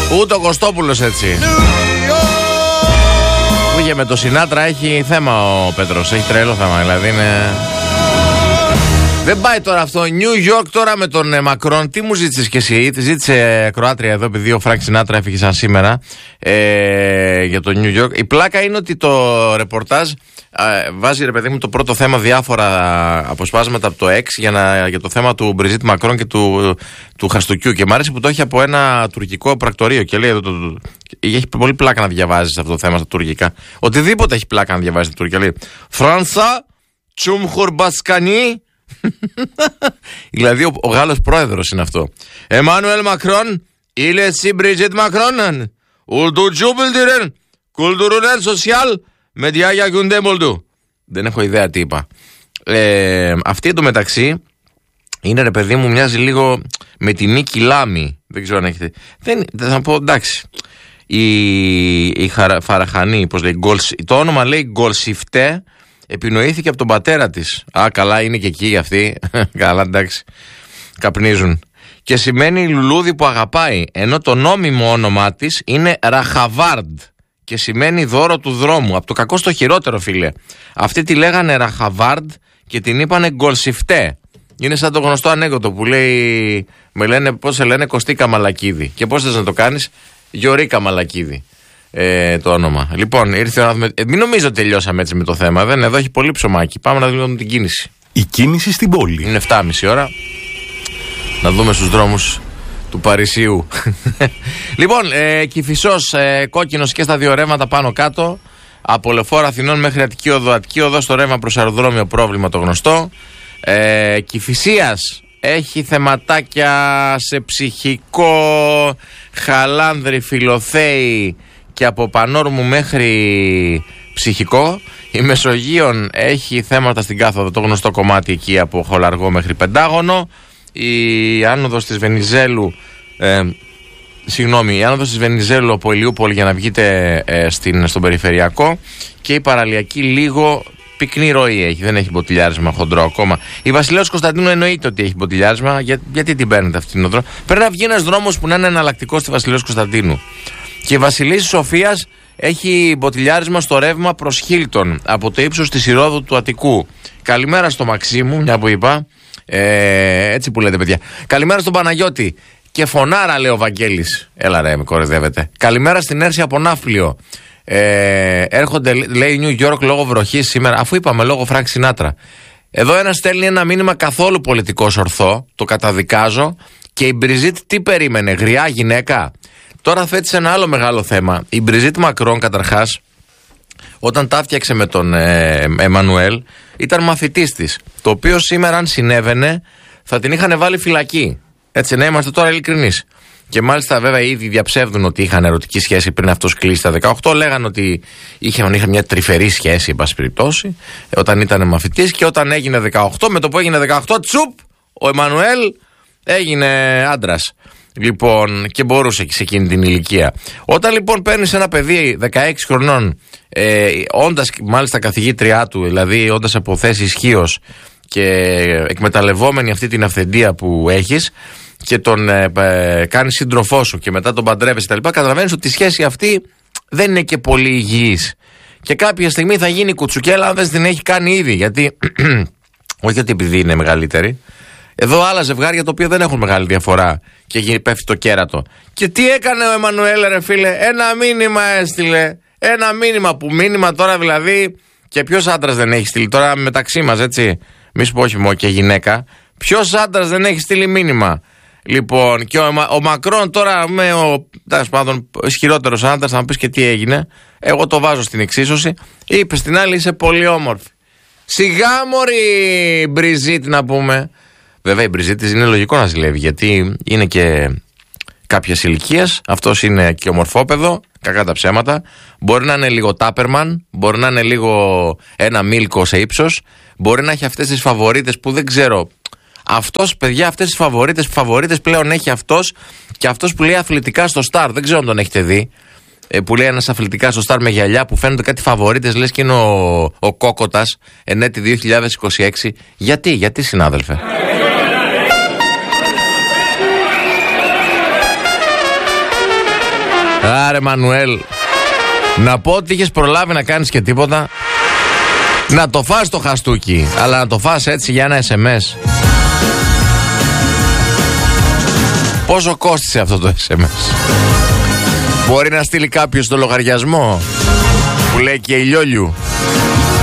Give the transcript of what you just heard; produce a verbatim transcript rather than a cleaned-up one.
Ούτε ο Κωστόπουλος έτσι. Που είχε με το Σινάτρα έχει θέμα ο Πέτρος. Έχει τρελό θέμα, δηλαδή είναι... Δεν πάει τώρα αυτό. New York τώρα με τον ε, Μακρόν. Τι μου ζήτησες κι εσύ? Τη ζήτησε Κροάτρια εδώ, επειδή ο Φρανκ Σινάτρα έφυγε σαν σήμερα ε, για το New York. Η πλάκα είναι ότι το ρεπορτάζ ε, βάζει, ρε παιδί μου, το πρώτο θέμα διάφορα αποσπάσματα από το X για, να, για το θέμα του Μπριζίτ Μακρόν και του, του Χαστούκιου. Και μου άρεσε που το έχει από ένα τουρκικό πρακτορείο. Και λέει: το, το, το, έχει πολύ πλάκα να διαβάζει αυτό το θέμα στα τουρκικά. Οτιδήποτε έχει πλάκα να διαβάζει στα τουρκικά. Λέει: Φράνσα, Τσουμχουρμπασκανί. Δηλαδή ο, ο Γάλλος πρόεδρος είναι αυτό. Εμμάνουελ Μακρόν, ile si Brigitte Macron, ουλτου τζούμπιλτιρεν, κουλτουρουλεν σοσιάλ, με διάγια γκουντέμπολτου. Δεν έχω ιδέα τι είπα. Ε, αυτή εντωμεταξύ είναι, ρε παιδί μου, μοιάζει λίγο με τη Νίκη Λάμη. Δεν ξέρω αν έχετε. Δεν, θα πω εντάξει. Η, η χαρα, Φαραχανή, πώς λέει, γκολς, το όνομα λέει Γκολσιφτέ. Επινοήθηκε από τον πατέρα της. Α, καλά, είναι και εκεί αυτή. Καλά, εντάξει. Καπνίζουν. Και σημαίνει λουλούδι που αγαπάει. Ενώ το νόμιμο όνομά της είναι Ραχαβάρντ. Και σημαίνει δώρο του δρόμου. Από το κακό στο χειρότερο, φίλε. Αυτοί τη λέγανε Ραχαβάρντ και την είπανε Γκολσιφτέ. Είναι σαν το γνωστό ανέκδοτο που λέει. Με λένε, πώς σε λένε, Κωστή Καμαλακίδη. Και πώς θες να το κάνεις? Γιωρή Καμαλακίδη. Ε, το όνομα. Λοιπόν, ήρθε να δούμε. Ε, μην νομίζω ότι τελειώσαμε έτσι με το θέμα. Δεν, εδώ έχει πολύ ψωμάκι. Πάμε να δούμε την κίνηση. Η κίνηση στην πόλη. Είναι εφτά και μισή ώρα. Να δούμε στους δρόμους του Παρισίου. Λοιπόν, ε, Κηφισός, ε, κόκκινος και στα δύο ρεύματα πάνω κάτω. Από Λεωφόρο Αθηνών μέχρι Αττική Οδό. Αττική Οδό στο ρεύμα προς αεροδρόμιο, πρόβλημα το γνωστό. Ε, Κηφισίας έχει θεματάκια σε ψυχικό, Χαλάνδρη, Φιλοθέη και από Πανόρμου μέχρι ψυχικό. Η Μεσογείων έχει θέματα στην κάθοδο, το γνωστό κομμάτι εκεί από Χολαργό μέχρι Πεντάγωνο. Η άνοδος της Βενιζέλου, ε, συγγνώμη, η άνοδος της Βενιζέλου από Ηλιούπολη για να βγείτε ε, στην, στον περιφερειακό. Και η παραλιακή λίγο πυκνή ροή έχει, δεν έχει μποτιλιάρισμα χοντρό ακόμα. Η Βασιλέως Κωνσταντίνου εννοείται ότι έχει μποτιλιάρισμα. Για, γιατί την παίρνετε αυτή την οδό? Πρέπει να βγει ένας δρόμος που να είναι εναλλακτικό στη Βασιλέως Κωνσταντίνου. Και η Βασιλής Σοφίας έχει μποτιλιάρισμα στο ρεύμα προς Χίλτον από το ύψος της Ηρόδου του Αττικού. Καλημέρα στο Μαξίμου, μια που είπα. Ε, έτσι που λέτε, παιδιά. Καλημέρα στον Παναγιώτη. Και φωνάρα, λέει ο Βαγγέλης. Έλα, ρε, με κοροϊδεύετε. Καλημέρα στην Έρση από Ναύπλιο. Ε, έρχονται, λέει, New York λόγω βροχής σήμερα. Αφού είπαμε λόγω Φρανκ Σινάτρα. Εδώ ένας στέλνει ένα μήνυμα καθόλου πολιτικός ορθό. Το καταδικάζω. Και η Μπριζίτ τι περίμενε? Γριά γυναίκα? Τώρα θέτει ένα άλλο μεγάλο θέμα. Η Μπριζίτ Μακρόν, καταρχάς, όταν τα φτιάξε με τον ε, Εμμανουέλ, ήταν μαθητής της. Το οποίο σήμερα, αν συνέβαινε, θα την είχαν βάλει φυλακή. Έτσι, να είμαστε τώρα ειλικρινείς. Και μάλιστα, βέβαια, ήδη διαψεύδουν ότι είχαν ερωτική σχέση πριν αυτός κλείσει τα δεκαοκτώ. Λέγανε ότι είχαν, είχαν μια τρυφερή σχέση, εν πάση περιπτώσει, όταν ήταν μαθητής. Και όταν έγινε δεκαοκτώ, με το που έγινε δεκαοκτώ, τσουπ, ο Εμμανουέλ έγινε άντρας. Λοιπόν, και μπορούσε και σε εκείνη την ηλικία. Όταν λοιπόν παίρνεις ένα παιδί δεκαέξι χρονών, ε, όντας μάλιστα καθηγήτριά του, δηλαδή όντας από θέση ισχύος και εκμεταλλευόμενη αυτή την αυθεντία που έχεις, και τον ε, ε, κάνεις σύντροφό σου και μετά τον παντρεύεσαι κτλ., καταλαβαίνεις ότι η σχέση αυτή δεν είναι και πολύ υγιής. Και κάποια στιγμή θα γίνει κουτσουκέλα αν δεν την έχει κάνει ήδη. Γιατί, όχι ότι επειδή είναι μεγαλύτερη. Εδώ άλλα ζευγάρια τα οποία δεν έχουν μεγάλη διαφορά και πέφτει το κέρατο. Και τι έκανε ο Εμμανουέλ, ρε φίλε? Ένα μήνυμα έστειλε. Ένα μήνυμα που μήνυμα τώρα δηλαδή. Και ποιος άντρας δεν έχει στείλει? Τώρα μεταξύ μας, έτσι. Μη σου πω όχι μόνο και γυναίκα. Ποιος άντρας δεν έχει στείλει μήνυμα? Λοιπόν, και ο, ο Μακρόν τώρα με ο τέλος πάντων ισχυρότερος άντρας, θα μου πεις και τι έγινε. Εγώ το βάζω στην εξίσωση. Είπε στην άλλη, είσαι πολύ όμορφη. Σιγά μωρή Μπριζίτ να πούμε. Βέβαια η Μπριζίτ είναι λογικό να ζηλεύει, γιατί είναι και κάποιες ηλικίες. Αυτός είναι και ομορφόπεδο, κακά τα ψέματα. Μπορεί να είναι λίγο τάπερμαν, μπορεί να είναι λίγο ένα μίλκο σε ύψος. Μπορεί να έχει αυτές τις φαβορίτες που δεν ξέρω. Αυτός, παιδιά, αυτές τις φαβορίτες που φαβορίτες πλέον έχει αυτός, και αυτός που λέει αθλητικά στο Σταρ. Δεν ξέρω αν τον έχετε δει. Ε, που λέει ένας αθλητικά στο Σταρ με γυαλιά που φαίνονται κάτι φαβορίτες, λες και είναι ο, ο Κόκοτας εν έτη δύο χιλιάδες είκοσι έξι. Γιατί, γιατί συνάδελφε? Άρε Μανουέλ, να πω ότι είχες προλάβει να κάνεις και τίποτα. Να το φας το χαστούκι, αλλά να το φας έτσι για ένα ες εμ ες. Πόσο κόστισε αυτό το ες εμ ες? Μπορεί να στείλει κάποιος το λογαριασμό που λέει και ηλιόλιου.